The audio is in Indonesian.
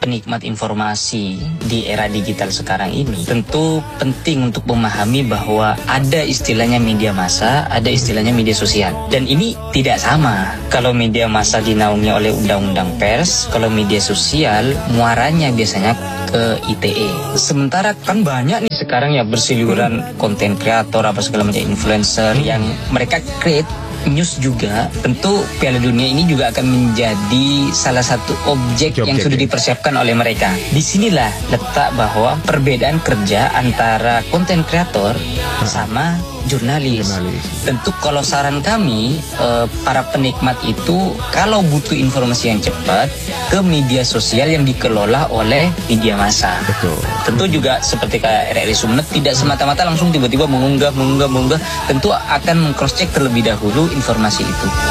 penikmat informasi di era digital sekarang ini, tentu penting untuk memahami bahwa ada istilahnya media massa, ada istilahnya media sosial. Dan ini tidak sama. Kalau media massa dinaungi oleh undang-undang pers, kalau media sosial muaranya biasanya ke ITE. Sementara kan banyak nih sekarang ya berseliweran konten kreator apa segala macam influencer yang mereka create news juga. Tentu Piala Dunia ini juga akan menjadi salah satu objek yang sudah dipersiapkan oleh mereka. Disinilah letak bahwa perbedaan kerja antara konten kreator sama jurnalis. Tentu kalau saran kami para penikmat itu kalau butuh informasi yang cepat ke media sosial yang dikelola oleh media massa. Betul. Tentu juga seperti kayak RRI Sumeneb tidak semata-mata langsung tiba-tiba mengunggah. Tentu akan meng-cross check terlebih dahulu informasi itu.